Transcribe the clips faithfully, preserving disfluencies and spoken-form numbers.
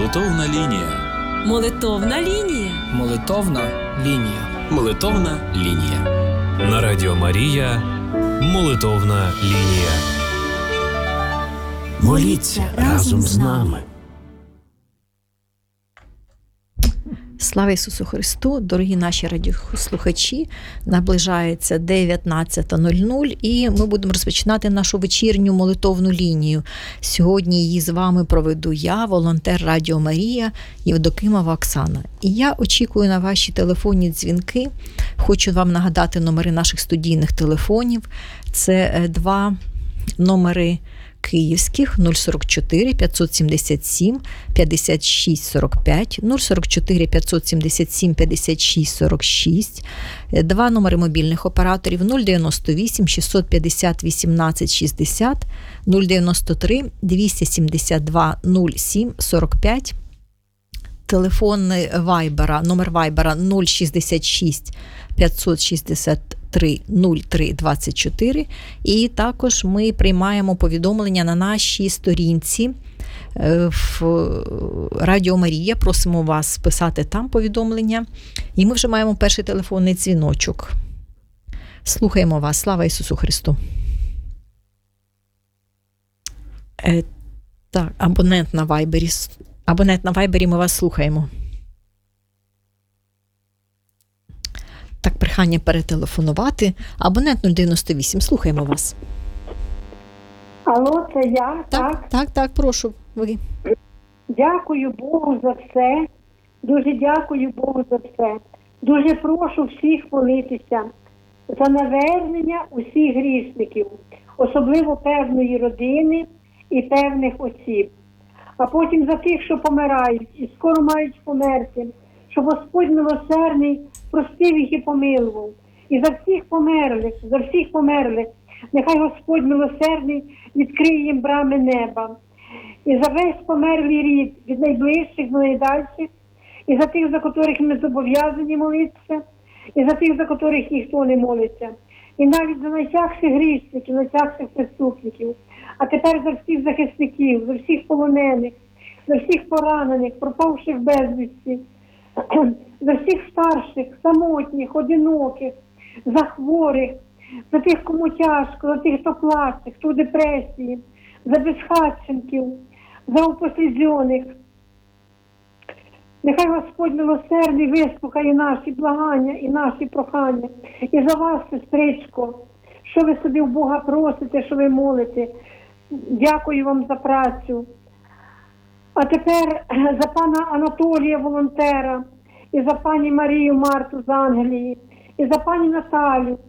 Молитовна лінія. Молитовна лінія. Молитовна лінія. Молитовна лінія. На Радіо Марія. Молитовна лінія. Моліться разом з нами. Слава Ісусу Христу, дорогі наші радіослухачі, наближається дев'ятнадцята нуль нуль і ми будемо розпочинати нашу вечірню молитовну лінію. Сьогодні її з вами проведу я, волонтер Радіо Марія Євдокимова Оксана. І я очікую на ваші телефонні дзвінки. Хочу вам нагадати номери наших студійних телефонів. Це два номери київських нуль сорок чотири п'ятсот сімдесят сім п'ятдесят шість сорок п'ять, нуль сорок чотири п'ятсот сімдесят сім п'ятдесят шість сорок шість, два номери мобільних операторів нуль дев'яносто вісім шістсот п'ятдесят вісімнадцять шістдесят, нуль дев'яносто три двісті сімдесят два нуль сім сорок п'ять, телефон Вайбера, номер Вайбера нуль шістдесят шість п'ятсот шістдесят три нуль три двадцять чотири, і також ми приймаємо повідомлення на нашій сторінці в Радіо Марія. Просимо вас писати там повідомлення. І ми вже маємо перший телефонний дзвіночок. Слухаємо вас. Слава Ісусу Христу. Е, так, абонент на Вайбері. Абонент на Вайбері, ми вас слухаємо. Так, прохання перетелефонувати. Абонент нуль дев'яносто вісім, слухаємо вас. Алло, це я, так? Так, так, так, прошу. Ви. Дякую Богу за все. Дуже дякую Богу за все. Дуже прошу всіх молитися за навернення усіх грішників, особливо певної родини і певних осіб. А потім за тих, що помирають і скоро мають померти, щоб Господь милосердний простив їх і помилував. І за всіх померлих, за всіх померлих, нехай Господь милосердний відкриє їм брами неба. І за весь померлий рід, від найближчих до найдальших, і за тих, за котрих ми зобов'язані молитися, і за тих, за котрих ніхто не молиться. І навіть за найтягших грішників, найтягших преступників. А тепер за всіх захисників, за всіх полонених, за всіх поранених, пропавших безвісті, за всіх старших, самотніх, одиноких, за хворих, за тих, кому тяжко, за тих, хто плаче, хто в депресії, за безхатченків, за упосліджених. Нехай Господь милосердний вислухає наші благання і наші прохання. І за вас, сестричко, що ви собі в Бога просите, що ви молите. Дякую вам за працю. А тепер за пана Анатолія, волонтера, і за пані Марію Марту з Англії, і за пані Наталю.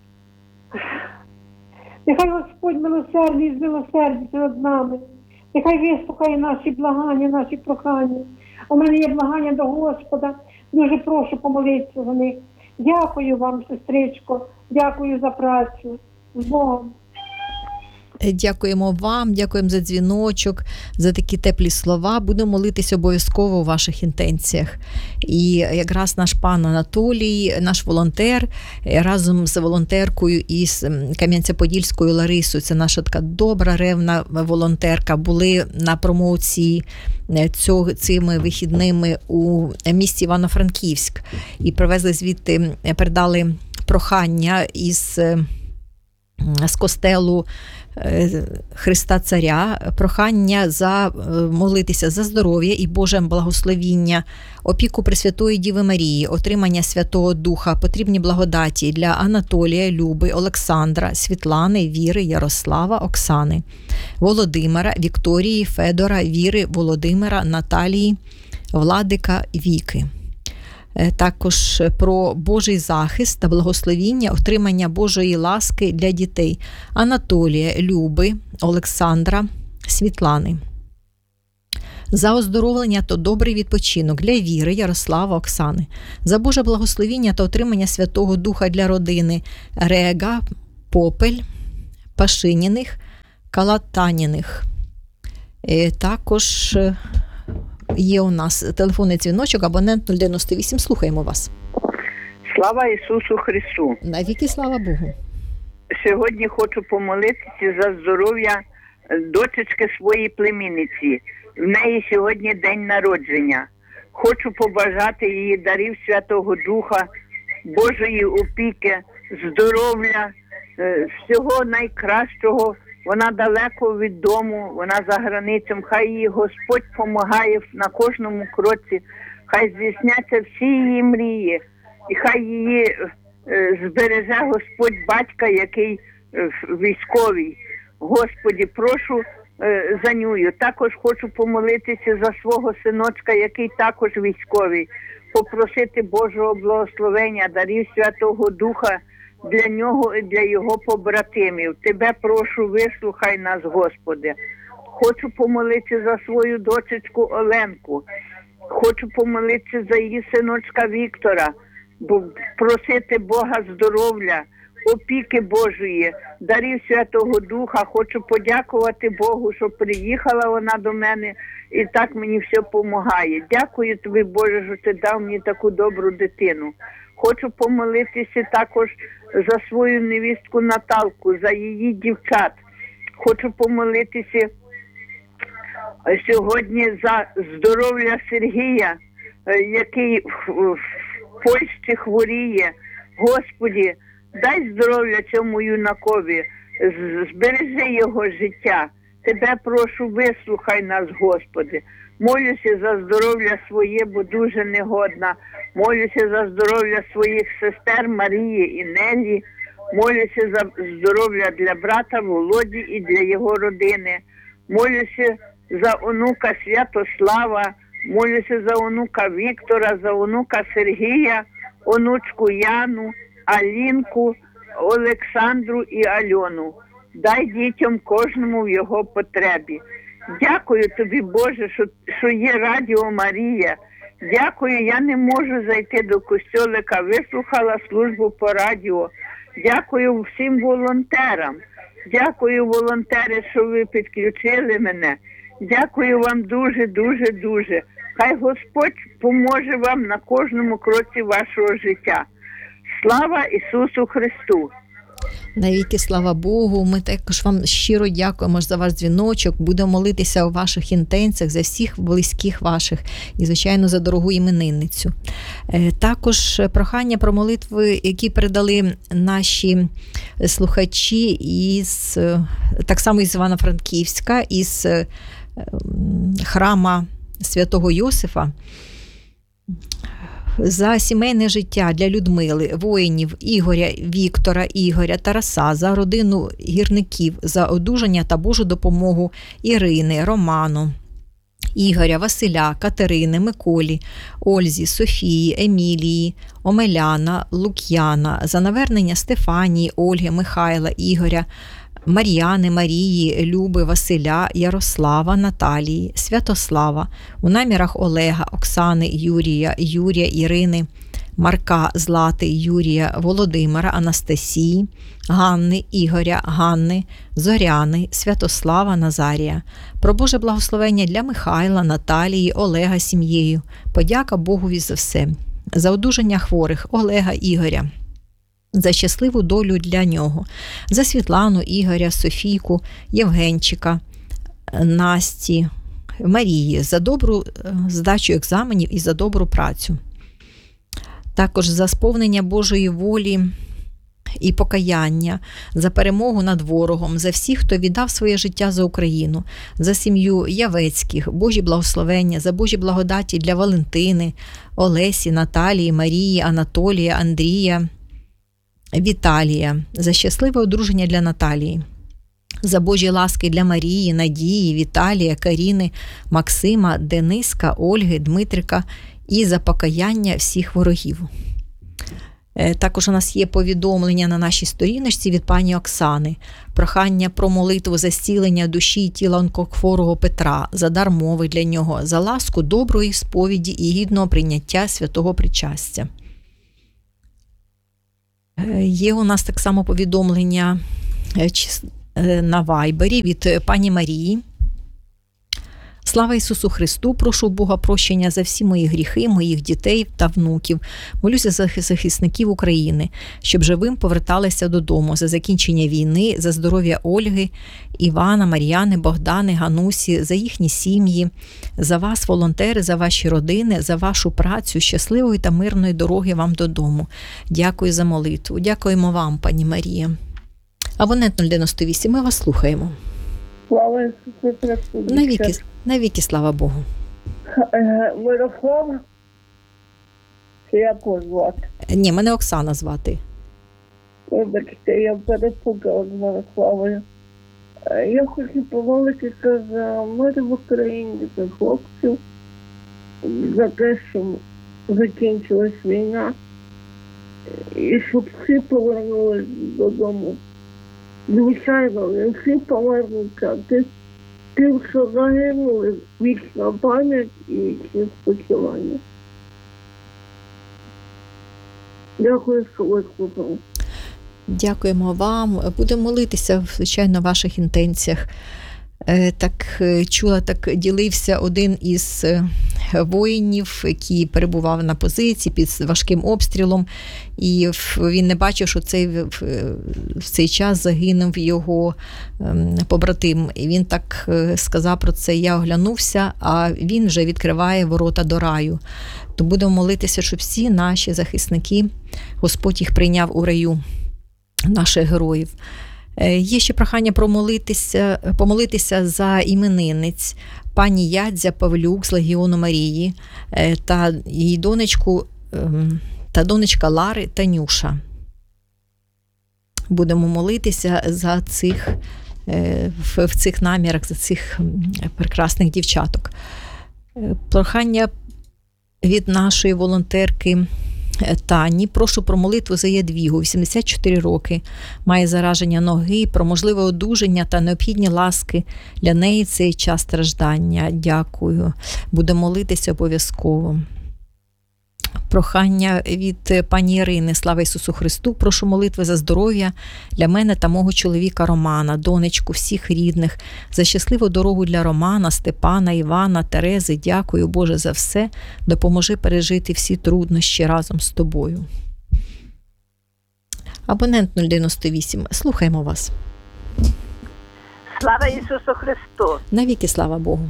Нехай Господь милосердний змилосердиться над нами. Нехай вислухає наші благання, наші прохання. У мене є благання до Господа. Дуже прошу помолитися за них. Дякую вам, сестричко. Дякую за працю. З Богом. Дякуємо вам, дякуємо за дзвіночок, за такі теплі слова. Будемо молитись обов'язково у ваших інтенціях. І якраз наш пан Анатолій, наш волонтер, разом з волонтеркою із Кам'янця-Подільською Ларисою, це наша така добра, ревна волонтерка, були на промоції цього, цими вихідними у місті Івано-Франківськ. І привезли звідти, передали прохання із, з костелу Христа Царя, прохання за молитися за здоров'я і Боже благословіння, опіку Пресвятої Діви Марії, отримання Святого Духа, потрібні благодаті для Анатолія, Люби, Олександра, Світлани, Віри, Ярослава, Оксани, Володимира, Вікторії, Федора, Віри, Володимира, Наталії, Владика, Віки. Також про Божий захист та благословіння, отримання Божої ласки для дітей Анатолія, Люби, Олександра, Світлани. За оздоровлення та добрий відпочинок для Віри, Ярослава, Оксани. За Боже благословіння та отримання Святого Духа для родини Рега, Попель, Пашиніних, Калатаніних. Також є у нас телефонний дзвіночок, абонент нуль дев'яносто вісім. Слухаємо вас. Слава Ісусу Христу! Навіки слава Богу! Сьогодні хочу помолитися за здоров'я дочечки своїй племінниці. В неї сьогодні день народження. Хочу побажати їй дарів Святого Духа, Божої опіки, здоров'я, е, всього найкращого. Вона далеко від дому, вона за границем. Хай їй Господь помагає на кожному кроці. Хай здійсняться всі її мрії. І хай її е, збереже Господь батька, який е, військовий. Господі, прошу е, за нього. Також хочу помолитися за свого синочка, який також військовий. Попросити Божого благословення, дарів Святого Духа для нього і для його побратимів. Тебе прошу, вислухай нас, Господи. Хочу помолитися за свою дочечку Оленку. Хочу помолитися за її синочка Віктора, бо просити Бога здоров'я, опіки Божої, дарів Святого Духа. Хочу подякувати Богу, що приїхала вона до мене і так мені все допомагає. Дякую тобі, Боже, що ти дав мені таку добру дитину. Хочу помолитися також за свою невістку Наталку, за її дівчат. Хочу помолитися сьогодні за здоров'я Сергія, який в Польщі хворіє. Господі, дай здоров'я цьому юнакові, збережи його життя. Тебе прошу, вислухай нас, Господи. Молюся за здоров'я своє, бо дуже негодна. Молюся за здоров'я своїх сестер Марії і Нелі. Молюся за здоров'я для брата Володі і для його родини. Молюся за онука Святослава. Молюся за онука Віктора, за онука Сергія, онучку Яну, Алінку, Олександру і Альону. Дай дітям кожному в його потребі. Дякую тобі, Боже, що, що є Радіо Марія. Дякую, я не можу зайти до костьолика, вислухала службу по радіо. Дякую всім волонтерам. Дякую, волонтери, що ви підключили мене. Дякую вам дуже, дуже, дуже. Хай Господь поможе вам на кожному кроці вашого життя. Слава Ісусу Христу! Навіки слава Богу. Ми також вам щиро дякуємо за ваш дзвіночок. Будемо молитися у ваших інтенціях за всіх близьких ваших і, звичайно, за дорогу іменинницю. Також прохання про молитви, які передали наші слухачі із, так само із Івано-Франківська, із храма Святого Йосифа, за сімейне життя для Людмили, воїнів Ігоря, Віктора, Ігоря, Тараса, за родину гірників, за одужання та Божу допомогу Ірини, Роману, Ігоря, Василя, Катерини, Миколі, Ользі, Софії, Емілії, Омеляна, Лук'яна, за навернення Стефанії, Ольги, Михайла, Ігоря, Мар'яни, Марії, Люби, Василя, Ярослава, Наталії, Святослава, у намірах Олега, Оксани, Юрія, Юрія, Ірини, Марка, Злати, Юрія, Володимира, Анастасії, Ганни, Ігоря, Ганни, Зоряни, Святослава, Назарія. Про Боже благословення для Михайла, Наталії, Олега сім'єю. Подяка Богові за все. За одужання хворих Олега, Ігоря. За щасливу долю для нього, за Світлану, Ігоря, Софійку, Євгенчика, Насті, Марії, за добру здачу екзаменів і за добру працю. Також за сповнення Божої волі і покаяння, за перемогу над ворогом, за всіх, хто віддав своє життя за Україну, за сім'ю Явецьких, Божі благословення, за Божі благодаті для Валентини, Олесі, Наталії, Марії, Анатолія, Андрія, Віталія, за щасливе одруження для Наталії, за Божі ласки для Марії, Надії, Віталія, Каріни, Максима, Дениска, Ольги, Дмитрика і за покаяння всіх ворогів. Також у нас є повідомлення на нашій сторіночці від пані Оксани. Прохання про молитву за зцілення душі і тіла онкохворого Петра, за дар мови для нього, за ласку доброї сповіді і гідного прийняття святого причастя. Є у нас так само повідомлення на Вайбері від пані Марії. Слава Ісусу Христу! Прошу Бога прощення за всі мої гріхи, моїх дітей та внуків. Молюся за захисників України, щоб живим поверталися додому, за закінчення війни, за здоров'я Ольги, Івана, Мар'яни, Богдани, Ганусі, за їхні сім'ї, за вас, волонтери, за ваші родини, за вашу працю, щасливої та мирної дороги вам додому. Дякую за молитву. Дякуємо вам, пані Марія. Абонент нуль дев'яносто вісім, ми вас слухаємо. Слава Ісусу Христу! Навіки, навіки, слава Богу. Мирослава? Чи як вас звати? Ні, мене Оксана звати. Вибачте, я перепутала з Мирославою. Я хочу помолитися за мир в Україні, за хлопців, за те, щоб закінчилась війна, і щоб всі повернулись додому. Звичайно, не всі повернуться, ти, тим, що загинули, вічна пам'ять і вічне спочивання. Дякую, що ви слухали. Дякуємо вам. Будемо молитися, звичайно, в ваших інтенціях. Так чула, так ділився один із воїнів, який перебував на позиції під важким обстрілом, і він не бачив, що цей, в цей час загинув його побратим. І він так сказав про це: я оглянувся, а він вже відкриває ворота до раю. То будемо молитися, щоб всі наші захисники, Господь їх прийняв у раю, наших героїв. Є ще прохання помолитися, помолитися за іменинниць пані Ядзя Павлюк з Легіону Марії та її донечку та донечка Лари Танюша. Будемо молитися за цих, в цих намірах, за цих прекрасних дівчаток. Прохання від нашої волонтерки Тані. Прошу про молитву за Ядвігу, вісімдесят чотири роки, має зараження ноги, про можливе одужання та необхідні ласки для неї в цей час страждання. Дякую. Будемо молитися обов'язково. Прохання від пані Ірини. Слава Ісусу Христу! Прошу молитви за здоров'я для мене та мого чоловіка Романа, донечку, всіх рідних, за щасливу дорогу для Романа, Степана, Івана, Терези. Дякую, Боже, за все. Допоможи пережити всі труднощі разом з тобою. Абонент нуль дев'яносто вісім. Слухаємо вас. Слава Ісусу Христу! Навіки слава Богу.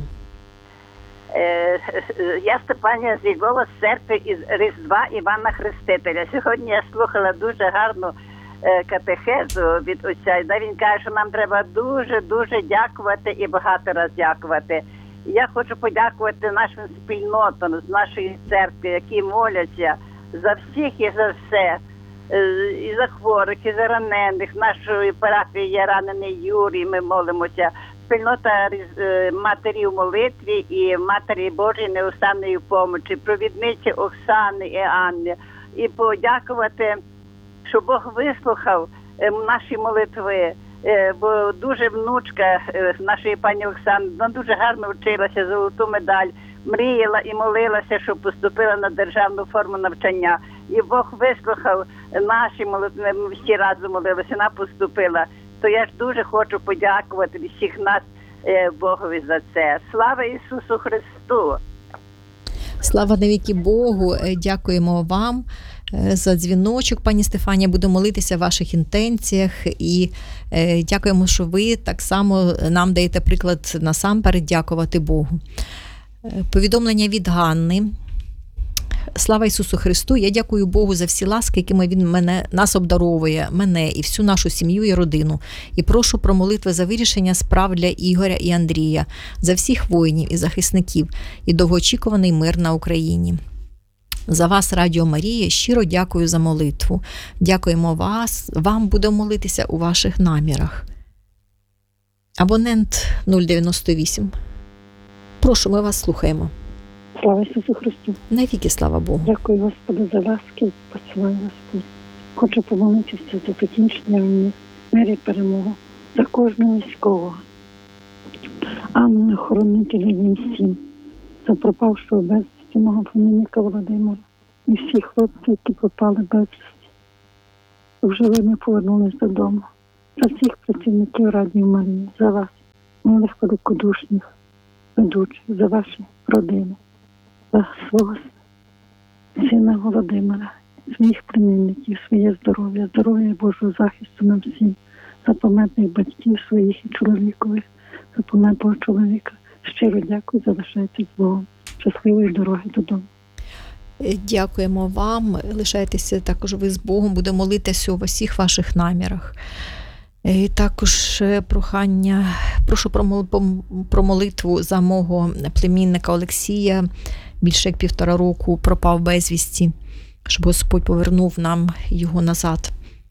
Я Степанія з Львова, з церкви із Різдва Івана Хрестителя. Сьогодні я слухала дуже гарну катехезу від отця. Він каже, що нам треба дуже-дуже дякувати і багато раз дякувати. Я хочу подякувати нашим спільнотам з нашої церкви, які моляться за всіх і за все. І за хворих, і за ранених. В нашої парафії є ранений Юрій, ми молимося. Спільнота матері в молитві і Матері Божої неустанної помочі, провідниці Оксани і Анни. І подякувати, що Бог вислухав наші молитви, бо дуже внучка нашої пані Оксани, вона дуже гарно вчилася, золоту медаль, мріяла і молилася, щоб поступила на державну форму навчання. І Бог вислухав наші молитви, ми всі разом молилися, вона поступила. То я ж дуже хочу подякувати всіх нас е, Богові за це. Слава Ісусу Христу! Слава навіки Богу! Дякуємо вам за дзвіночок, пані Стефанія. Буду молитися в ваших інтенціях. І е, дякуємо, що ви так само нам даєте приклад насамперед дякувати Богу. Повідомлення від Ганни. Слава Ісусу Христу! Я дякую Богу за всі ласки, якими Він мене, нас обдаровує, мене і всю нашу сім'ю і родину. І прошу про молитви за вирішення справ для Ігоря і Андрія, за всіх воїнів і захисників, і довгоочікуваний мир на Україні. За вас, Радіо Марія, щиро дякую за молитву. Дякуємо вас, вам будемо молитися у ваших намірах. Абонент нуль дев'яносто вісім. Прошу, ми вас слухаємо. Слава Ісусу Христу! Навіки слава Богу! Дякую, Господи, за ласки, посилаю Господи. Хочу помолитися за закінчення війни, мир і перемогу, за кожного військового, ангела-хоронителя їм всім, за пропавшого безвісті мого племінника Володимира і всіх хлопців, які пропали безвісті, щоб живими повернулись додому, за всіх працівників Радіо Марії, за вас, милих великодушних, ведучий, за вашу родину, за свого сина Володимира, своїх племінників, своє здоров'я, здоров'я і Божого захисту нам всім, за померлих батьків своїх і чоловікових, за померлого чоловіка. Щиро дякую, залишайтесь з Богом. Щасливої дороги додому. Дякуємо вам. Лишайтеся також ви з Богом. Будемо молитися у всіх ваших намірах. І також прохання, прошу про молитву за мого племінника Олексія. Більше як півтора року пропав безвісті, щоб Господь повернув нам його назад.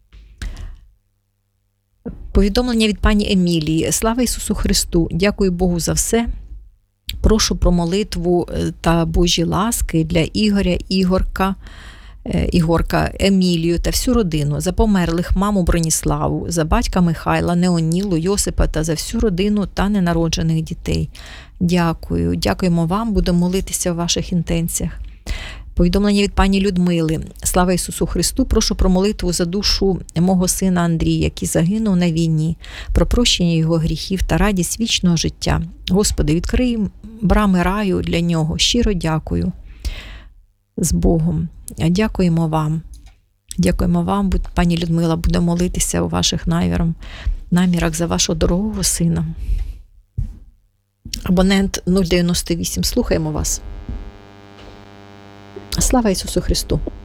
Повідомлення від пані Емілії. Слава Ісусу Христу! Дякую Богу за все. Прошу про молитву та Божі ласки для Ігоря, Ігорка, Ігорка, Емілію та всю родину, за померлих маму Броніславу, за батька Михайла, Неонілу, Йосипа та за всю родину та ненароджених дітей. Дякую. Дякуємо вам, будемо молитися в ваших інтенціях. Повідомлення від пані Людмили. Слава Ісусу Христу! Прошу про молитву за душу мого сина Андрія, який загинув на війні, про прощення його гріхів та радість вічного життя. Господи, відкрий брами раю для нього. Щиро дякую. З Богом. Дякуємо вам. Дякуємо вам, пані Людмила, будемо молитися у ваших намірах за вашого дорогого сина. Абонент нуль дев'яносто вісім. Слухаємо вас. Слава Ісусу Христу!